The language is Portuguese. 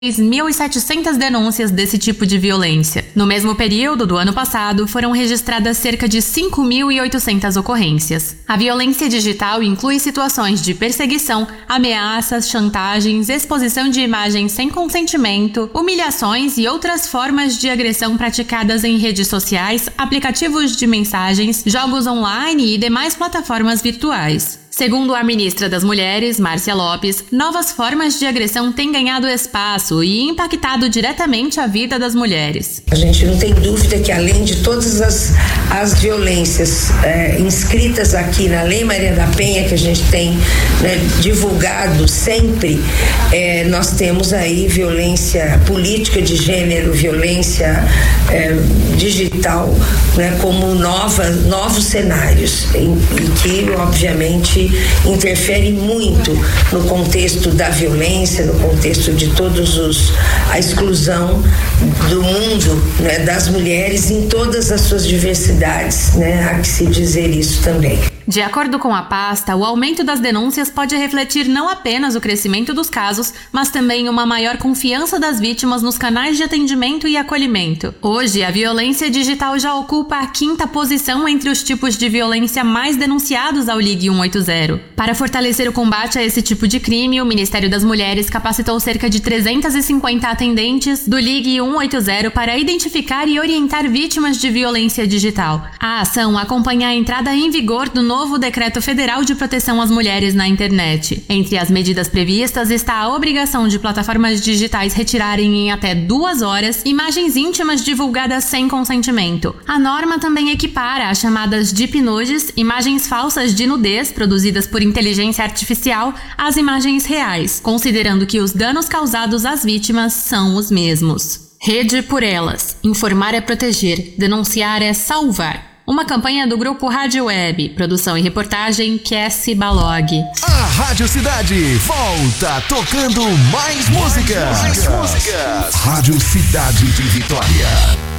1.700 denúncias desse tipo de violência. No mesmo período do ano passado, foram registradas cerca de 5.800 ocorrências. A violência digital inclui situações de perseguição, ameaças, chantagens, exposição de imagens sem consentimento, humilhações e outras formas de agressão praticadas em redes sociais, aplicativos de mensagens, jogos online e demais plataformas virtuais. Segundo a ministra das Mulheres, Márcia Lopes, novas formas de agressão têm ganhado espaço e impactado diretamente a vida das mulheres. A gente não tem dúvida que, além de todas as violências inscritas aqui na Lei Maria da Penha, que a gente tem divulgado sempre, nós temos aí violência política de gênero, violência digital, como novos cenários, e que, obviamente, interfere muito no contexto da violência, no contexto de a exclusão do mundo, das mulheres em todas as suas diversidades, há que se dizer isso também. De acordo com a pasta, o aumento das denúncias pode refletir não apenas o crescimento dos casos, mas também uma maior confiança das vítimas nos canais de atendimento e acolhimento. Hoje, a violência digital já ocupa a 5ª posição entre os tipos de violência mais denunciados ao Ligue 180. Para fortalecer o combate a esse tipo de crime, o Ministério das Mulheres capacitou cerca de 350 atendentes do Ligue 180 para identificar e orientar vítimas de violência digital. A ação acompanha a entrada em vigor do novo Decreto Federal de Proteção às Mulheres na Internet. Entre as medidas previstas está a obrigação de plataformas digitais retirarem em até 2 horas imagens íntimas divulgadas sem consentimento. A norma também equipara as chamadas deep nudes, imagens falsas de nudez produzidas por inteligência artificial, às imagens reais, considerando que os danos causados às vítimas são os mesmos. Rede por Elas. Informar é proteger, denunciar é salvar. Uma campanha do Grupo Rádio Web, produção e reportagem Cassie Balog. A Rádio Cidade volta tocando mais músicas. Rádio Cidade de Vitória.